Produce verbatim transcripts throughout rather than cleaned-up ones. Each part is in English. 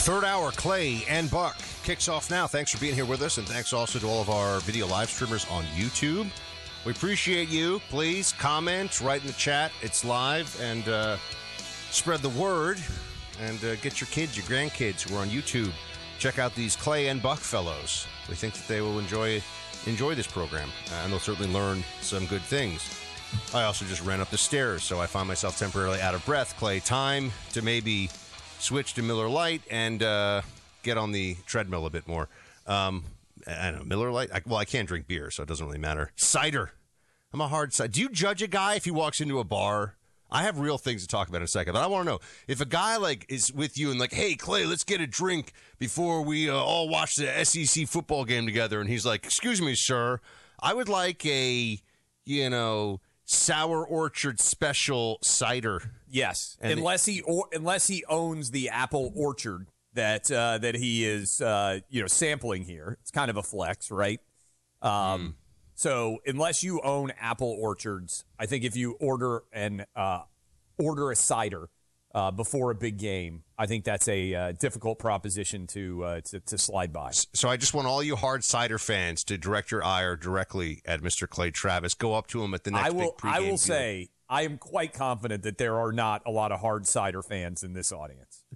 Third hour, Clay and Buck kicks off now. Thanks for being here with us, and thanks also to all of our video live streamers on YouTube. We appreciate you. Please comment, write in the chat. It's live, and uh, spread the word, and uh, get your kids, your grandkids who are on YouTube. Check out these Clay and Buck fellows. We think that they will enjoy enjoy this program, uh, and they'll certainly learn some good things. I also just ran up the stairs, so I find myself temporarily out of breath. Clay, time to maybe switch to Miller Lite and uh, get on the treadmill a bit more. Um, I don't know, Miller Lite? I, well, I can't drink beer, so it doesn't really matter. Cider. I'm a hard cider. Do you judge a guy if he walks into a bar? I have real things to talk about in a second, but I want to know, if a guy like is with you and like, hey, Clay, let's get a drink before we uh, all watch the S E C football game together, and he's like, excuse me, sir, I would like a, you know, Sour Orchard special cider. Yes, and unless he or, unless he owns the apple orchard that uh, that he is uh, you know sampling here. It's kind of a flex, right? Um, mm. So unless you own apple orchards, I think if you order an uh, order a cider uh, before a big game, I think that's a uh, difficult proposition to, uh, to to slide by. So I just want all you hard cider fans to direct your ire directly at Mister Clay Travis. Go up to him at the next I will, big pregame I will deal. say I am quite confident that there are not a lot of hard cider fans in this audience.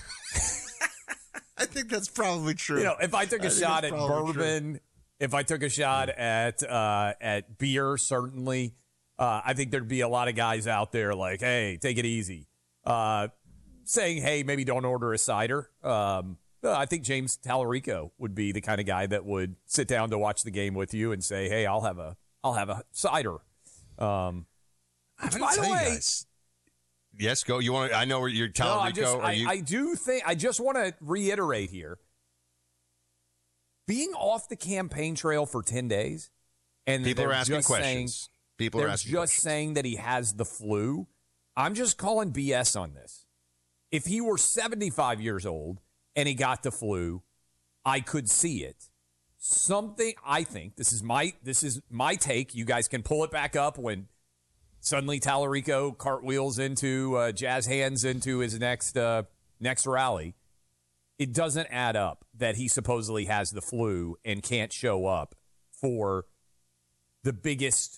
I think that's probably true. You know, if I took a I shot at bourbon, true. if I took a shot yeah. at uh, at beer, certainly, uh, I think there'd be a lot of guys out there like, hey, take it easy. Uh, saying, hey, maybe don't order a cider. Um, I think James Tallarico would be the kind of guy that would sit down to watch the game with you and say, hey, I'll have a I'll have a cider. Um, by the way, guys. Yes, go. You want? I know where you're Tallarico. No, I, just, I, you- I do think. I just want to reiterate here: being off the campaign trail for ten days, and people are asking questions. Saying, people are asking just questions. saying that he has the flu. I'm just calling B S on this. If he were seventy-five years old and he got the flu, I could see it. Something I think this is my this is my take. You guys can pull it back up when suddenly Tallarico cartwheels into uh, jazz hands into his next uh, next rally. It doesn't add up that he supposedly has the flu and can't show up for the biggest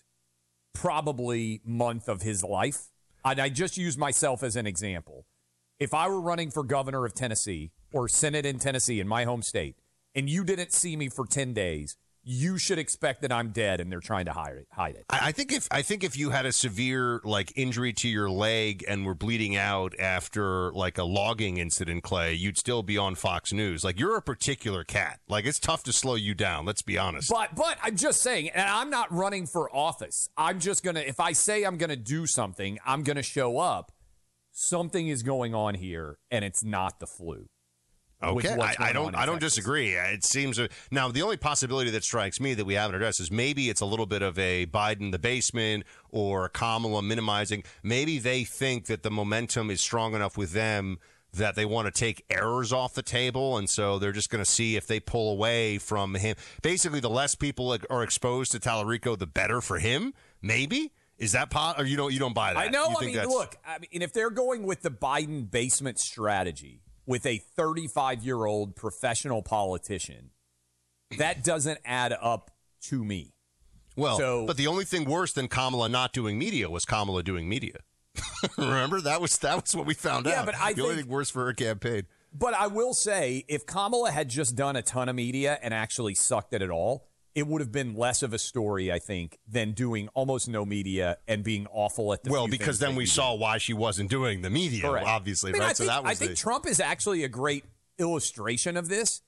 probably month of his life. And I just use myself as an example. If I were running for governor of Tennessee or Senate in Tennessee in my home state, and you didn't see me for ten days, you should expect that I'm dead and they're trying to hide it. Hide it. I think if I think if you had a severe like injury to your leg and were bleeding out after like a logging incident, Clay, you'd still be on Fox News. Like you're a particular cat. Like it's tough to slow you down. Let's be honest. But but I'm just saying, and I'm not running for office. I'm just gonna if I say I'm gonna do something, I'm gonna show up. Something is going on here, and it's not the flu. Okay, I, I don't. I don't Texas. disagree. It seems uh, now the only possibility that strikes me that we haven't addressed is maybe it's a little bit of a Biden the basement or Kamala minimizing. Maybe they think that the momentum is strong enough with them that they want to take errors off the table, and so they're just going to see if they pull away from him. Basically, the less people are exposed to Tallarico, the better for him. Maybe. Is that pot, or you don't? You don't buy that? I know. You I think mean, that's... look. I mean, if they're going with the Biden basement strategy with a thirty-five-year-old professional politician, that doesn't add up to me. Well, so, but the only thing worse than Kamala not doing media was Kamala doing media. Remember that was that was what we found yeah, out. But I the think, only thing worse for her campaign. But I will say, if Kamala had just done a ton of media and actually sucked at it all, it would have been less of a story, I think, than doing almost no media and being awful at the well, because then we saw did. why she wasn't doing the media, Correct. obviously, I mean, right? I so think, that was I think the... Trump is actually a great illustration of this.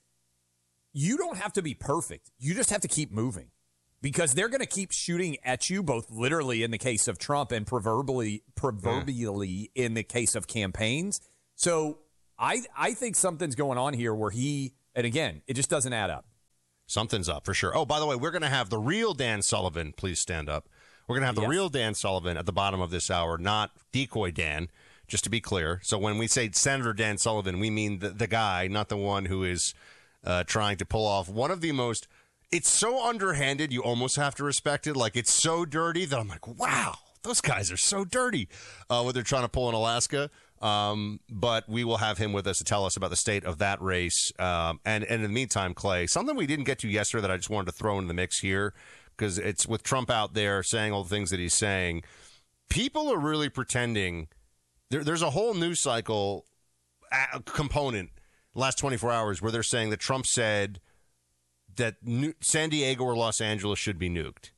You don't have to be perfect. You just have to keep moving because they're going to keep shooting at you, both literally in the case of Trump and proverbially, proverbially mm. in the case of campaigns. So I, I think something's going on here where he, and again, it just doesn't add up. Something's up for sure. Oh, by the way, we're going to have the real Dan Sullivan. Please stand up. We're going to have the yes. real Dan Sullivan at the bottom of this hour, not decoy Dan, just to be clear. So when we say Senator Dan Sullivan, we mean the, the guy, not the one who is uh, trying to pull off one of the most, it's so underhanded, you almost have to respect it. Like, it's so dirty that I'm like, wow, those guys are so dirty. Uh, what they're trying to pull in Alaska. Um, but we will have him with us to tell us about the state of that race. Um, and, and in the meantime, Clay, something we didn't get to yesterday that I just wanted to throw in the mix here, because it's with Trump out there saying all the things that he's saying. People are really pretending there, there's a whole news cycle uh, component last twenty-four hours where they're saying that Trump said that New- San Diego or Los Angeles should be nuked.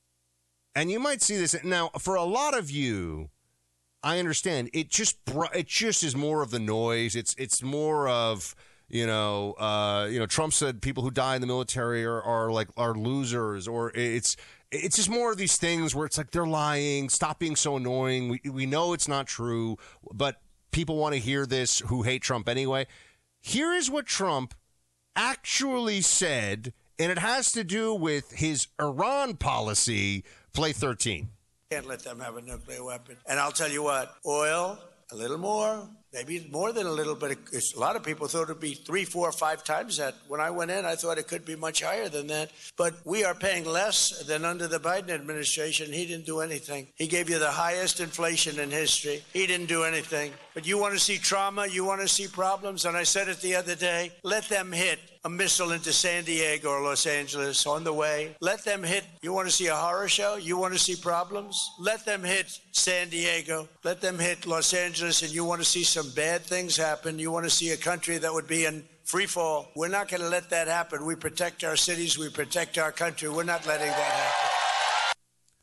And you might see this now for a lot of you. I understand it just it just is more of the noise. It's it's more of, you know, uh, you know, Trump said people who die in the military are, are like are losers, or it's it's just more of these things where it's like they're lying. Stop being so annoying. We we know it's not true, but people want to hear this who hate Trump anyway. Here is what Trump actually said, and it has to do with his Iran policy. Play thirteen. Can't let them have a nuclear weapon. And I'll tell you what, oil, a little more, maybe more than a little, but it, a lot of people thought it would be three, four, five times that. When I went in, I thought it could be much higher than that. But we are paying less than under the Biden administration. He didn't do anything. He gave you the highest inflation in history. He didn't do anything. But you want to see trauma, you want to see problems, and I said it the other day, let them hit a missile into San Diego or Los Angeles on the way. Let them hit, you want to see a horror show? You want to see problems? Let them hit San Diego. Let them hit Los Angeles, and you want to see some bad things happen. You want to see a country that would be in free fall. We're not going to let that happen. We protect our cities. We protect our country. We're not letting that happen.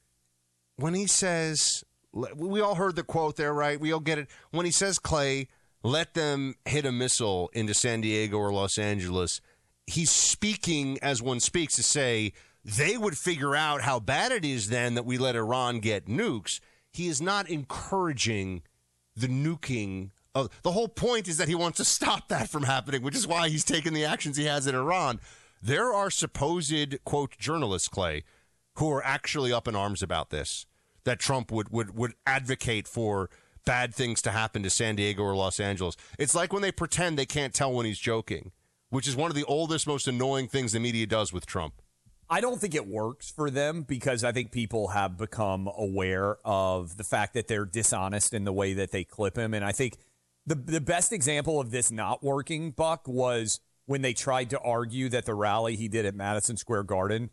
When he says, we all heard the quote there, right? We all get it. When he says, Clay, let them hit a missile into San Diego or Los Angeles, he's speaking as one speaks to say they would figure out how bad it is then that we let Iran get nukes. He is not encouraging the nuking of the whole point is that he wants to stop that from happening, which is why he's taken the actions he has in Iran. There are supposed, quote, journalists, Clay, who are actually up in arms about this, that Trump would, would, would advocate for bad things to happen to San Diego or Los Angeles. It's like when they pretend they can't tell when he's joking, which is one of the oldest, most annoying things the media does with Trump. I don't think it works for them because I think people have become aware of the fact that they're dishonest in the way that they clip him. And I think the the best example of this not working, Buck, was when they tried to argue that the rally he did at Madison Square Garden,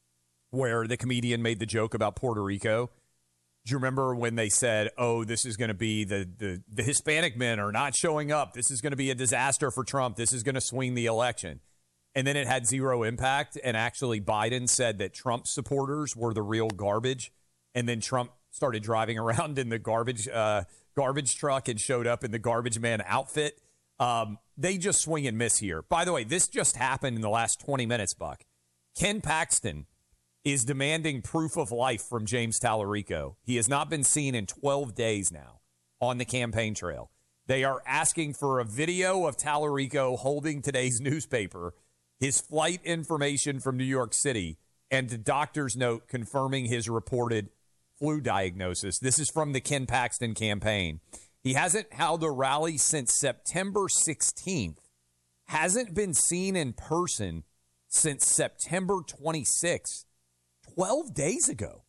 where the comedian made the joke about Puerto Rico. Do you remember when they said, oh, this is going to be the, the, the Hispanic men are not showing up. This is going to be a disaster for Trump. This is going to swing the election. And then it had zero impact. And actually, Biden said that Trump supporters were the real garbage. And then Trump started driving around in the garbage uh, garbage truck and showed up in the garbage man outfit. Um, they just swing and miss here. By the way, this just happened in the last twenty minutes, Buck. Ken Paxton is demanding proof of life from James Tallarico. He has not been seen in twelve days now on the campaign trail. They are asking for a video of Tallarico holding today's newspaper, his flight information from New York City, and the doctor's note confirming his reported flu diagnosis. This is from the Ken Paxton campaign. He hasn't held a rally since September sixteenth, hasn't been seen in person since September twenty-sixth, twelve days ago.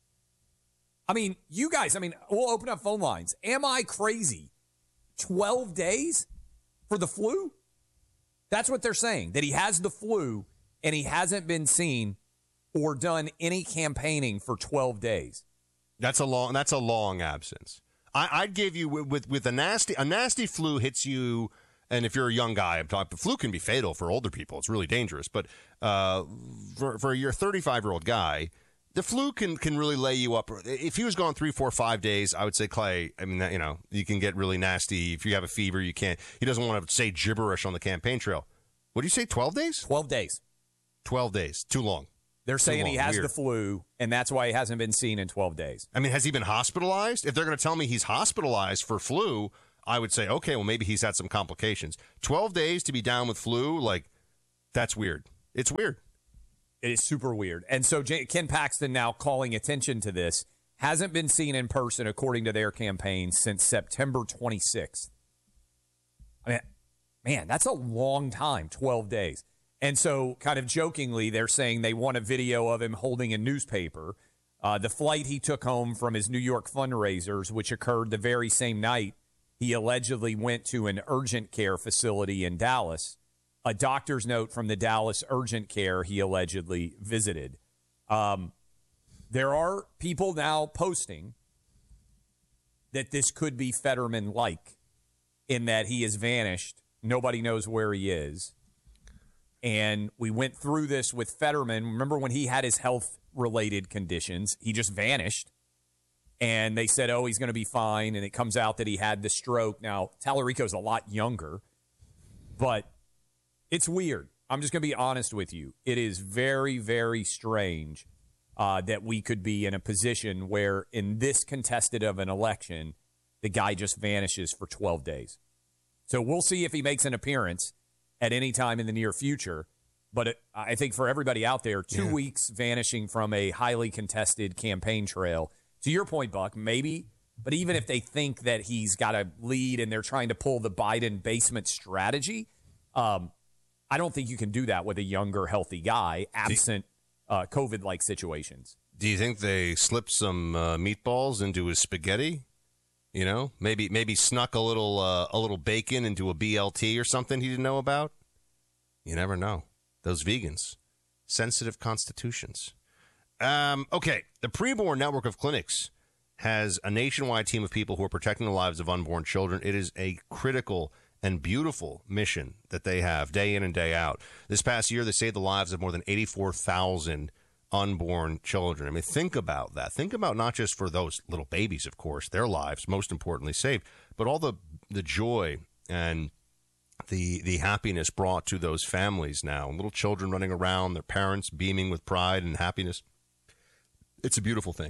I mean, you guys, I mean, we'll open up phone lines. Am I crazy? twelve days for the flu? That's what they're saying, that he has the flu and he hasn't been seen or done any campaigning for twelve days. That's a long. That's a long absence. I, I'd give you with with a nasty a nasty flu hits you, and if you're a young guy, I'm talking. The flu can be fatal for older people. It's really dangerous. But uh, for for your thirty-five year old guy, the flu can can really lay you up. If he was gone three, four, five days, I would say, Clay. I mean, you know, you can get really nasty. If you have a fever, you can't. He doesn't want to say gibberish on the campaign trail. What do you say? Twelve days? Twelve days. Twelve days. Too long. They're saying long. he has Weird. the flu, and that's why he hasn't been seen in twelve days. I mean, has he been hospitalized? If they're going to tell me he's hospitalized for flu, I would say, okay, well, maybe he's had some complications. twelve days to be down with flu, like, that's weird. It's weird. It is super weird. And so J- Ken Paxton now calling attention to this, hasn't been seen in person, according to their campaign, since September twenty-sixth. I mean, man, that's a long time, twelve days. And so kind of jokingly, they're saying they want a video of him holding a newspaper. Uh, the flight he took home from his New York fundraisers, which occurred the very same night he allegedly went to an urgent care facility in Dallas. A doctor's note from the Dallas urgent care he allegedly visited. Um, there are people now posting that this could be Fetterman-like in that he has vanished. Nobody knows where he is. And we went through this with Fetterman. Remember when he had his health-related conditions, he just vanished. And they said, oh, he's going to be fine. And it comes out that he had the stroke. Now, Tallarico's a lot younger, but it's weird. I'm just going to be honest with you. It is very, very strange uh, that we could be in a position where in this contested of an election, the guy just vanishes for twelve days. So we'll see if he makes an appearance at any time in the near future. But it, I think for everybody out there, two yeah. weeks vanishing from a highly contested campaign trail. To your point, Buck, maybe. But even if they think that he's got a lead and they're trying to pull the Biden basement strategy, um, I don't think you can do that with a younger, healthy guy, absent uh, COVID-like situations. Do you think they slipped some uh, meatballs into his spaghetti? You know, maybe maybe snuck a little uh, a little bacon into a B L T or something he didn't know about? You never know. Those vegans, sensitive constitutions. Um, okay, the Preborn Network of Clinics has a nationwide team of people who are protecting the lives of unborn children. It is a critical and beautiful mission that they have day in and day out. This past year, they saved the lives of more than eighty-four thousand unborn children. I mean, think about that. Think about not just for those little babies, of course, their lives, most importantly, saved, but all the, the joy and the the happiness brought to those families now. Little children running around, their parents beaming with pride and happiness. It's a beautiful thing.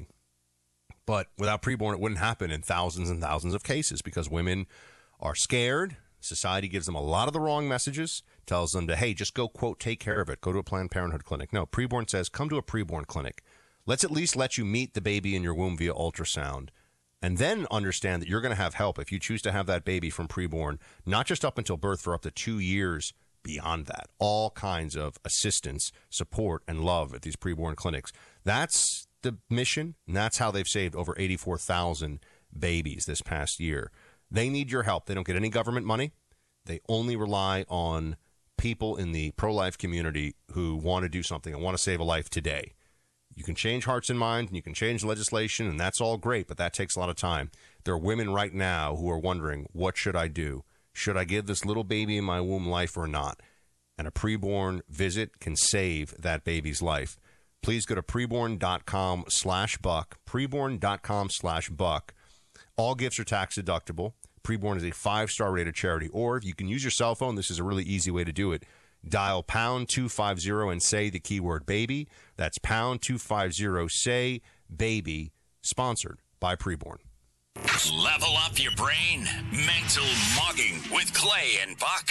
But without Preborn, it wouldn't happen in thousands and thousands of cases because women are scared. Society gives them a lot of the wrong messages, tells them to, hey, just go, quote, take care of it. Go to a Planned Parenthood clinic. No, Preborn says, come to a Preborn clinic. Let's at least let you meet the baby in your womb via ultrasound. And then understand that you're going to have help if you choose to have that baby from Preborn, not just up until birth, for up to two years beyond that. All kinds of assistance, support, and love at these Preborn clinics. That's the mission, and that's how they've saved over eighty-four thousand babies this past year. They need your help. They don't get any government money. They only rely on people in the pro-life community who want to do something and want to save a life today. You can change hearts and minds, and you can change legislation, and that's all great, but that takes a lot of time. There are women right now who are wondering, what should I do? Should I give this little baby in my womb life or not? And a Preborn visit can save that baby's life. Please go to preborn.com slash buck, preborn.com slash buck. All gifts are tax deductible. Preborn is a five-star rated charity. Or if you can use your cell phone, this is a really easy way to do it. Dial pound two fifty and say the keyword baby. That's pound two fifty, say baby, sponsored by Preborn. Level up your brain. Mental mugging with Clay and Buck.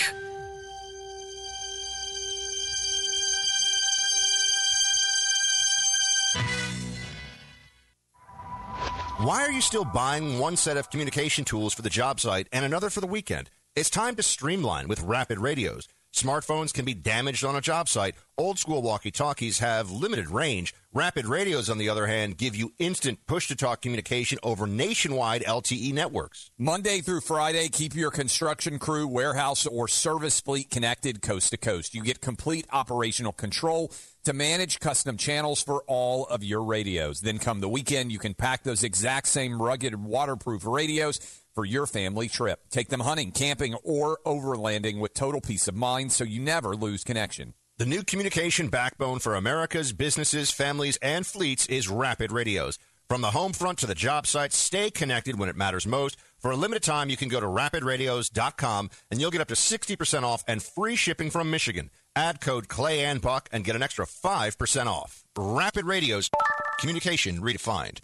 Why are you still buying one set of communication tools for the job site and another for the weekend? It's time to streamline with Rapid Radios. Smartphones can be damaged on a job site. Old school walkie-talkies have limited range. Rapid Radios, on the other hand, give you instant push-to-talk communication over nationwide L T E networks. Monday through Friday, keep your construction crew, warehouse, or service fleet connected coast to coast. You get complete operational control to manage custom channels for all of your radios. Then come the weekend, you can pack those exact same rugged waterproof radios for your family trip. Take them hunting, camping, or overlanding with total peace of mind so you never lose connection. The new communication backbone for America's businesses, families, and fleets is Rapid Radios. From the home front to the job site, stay connected when it matters most. For a limited time, you can go to rapid radios dot com and you'll get up to sixty percent off and free shipping from Michigan. Add code Clay and Buck and get an extra five percent off. Rapid Radios, communication redefined.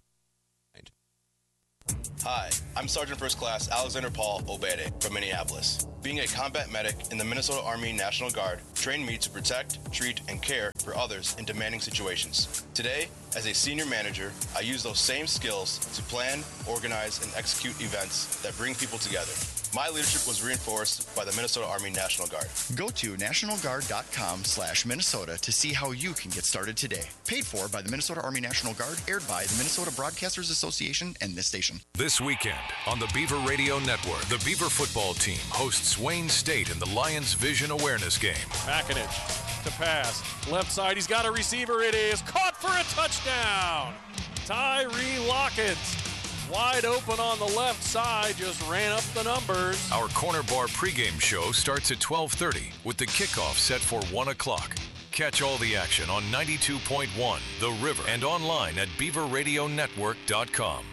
Hi, I'm Sergeant First Class Alexander Paul Obede from Minneapolis. Being a combat medic in the Minnesota Army National Guard trained me to protect, treat, and care for others in demanding situations. Today, as a senior manager, I use those same skills to plan, organize, and execute events that bring people together. My leadership was reinforced by the Minnesota Army National Guard. Go to national guard dot com slash Minnesota to see how you can get started today. Paid for by the Minnesota Army National Guard, aired by the Minnesota Broadcasters Association and this station. This weekend on the Beaver Radio Network, the Beaver football team hosts Wayne State in the Lions Vision Awareness Game. Makinich to pass. Left side, he's got a receiver. It is caught for a touchdown. Tyree Lockett, wide open on the left side, just ran up the numbers. Our Corner Bar pregame show starts at twelve thirty with the kickoff set for one o'clock. Catch all the action on ninety-two point one The River and online at beaver radio network dot com.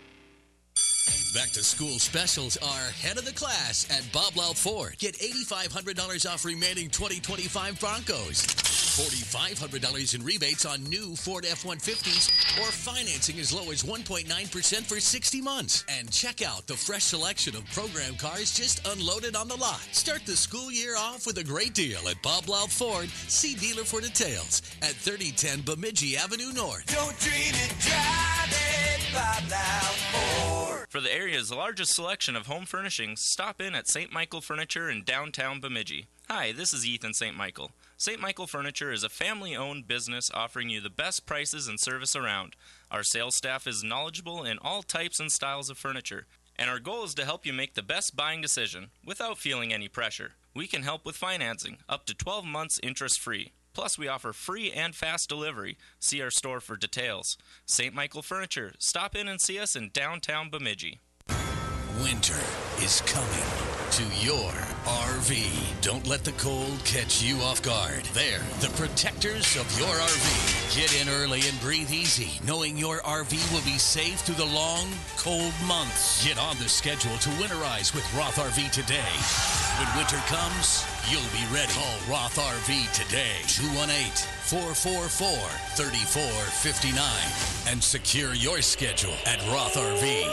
Back to school specials are head of the class at Bob Louth Ford. Get eight thousand five hundred dollars off remaining twenty twenty-five Broncos. four thousand five hundred dollars in rebates on new Ford F one fifties or financing as low as one point nine percent for sixty months. And check out the fresh selection of program cars just unloaded on the lot. Start the school year off with a great deal at Bob Louth Ford. See dealer for details at thirty ten Bemidji Avenue North. Don't dream it, drive it, Bob Louth Ford. For the area's largest selection of home furnishings, stop in at Saint Michael Furniture in downtown Bemidji. Hi, this is Ethan Saint Michael. Saint Michael Furniture is a family-owned business offering you the best prices and service around. Our sales staff is knowledgeable in all types and styles of furniture, and our goal is to help you make the best buying decision without feeling any pressure. We can help with financing, up to twelve months interest-free. Plus, we offer free and fast delivery. See our store for details. Saint Michael Furniture. Stop in and see us in downtown Bemidji. Winter is coming to your R V. Don't let the cold catch you off guard. They're the protectors of your R V. Get in early and breathe easy, knowing your R V will be safe through the long, cold months. Get on the schedule to winterize with Roth R V today. When winter comes, you'll be ready. Call Roth R V today, two one eight, four four four, three four five nine, and secure your schedule at Roth R V.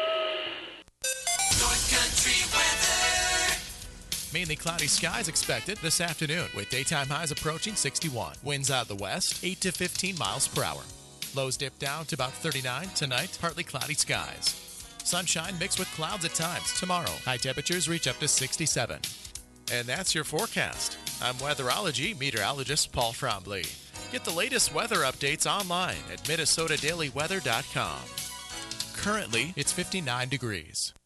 North Country weather. Mainly cloudy skies expected this afternoon with daytime highs approaching sixty-one. Winds out of the west, eight to fifteen miles per hour. Lows dip down to about thirty-nine tonight, partly cloudy skies. Sunshine mixed with clouds at times tomorrow. High temperatures reach up to sixty-seven. And that's your forecast. I'm weatherology meteorologist Paul Trombley. Get the latest weather updates online at minnesota daily weather dot com. Currently, it's fifty-nine degrees.